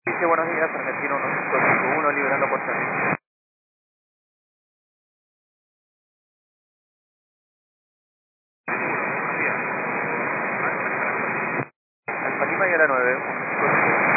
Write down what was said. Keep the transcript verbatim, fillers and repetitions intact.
Sí, buenos días, Argentino uno cinco cinco uno, liberando por servicio. Alfa Lima y a la nueve.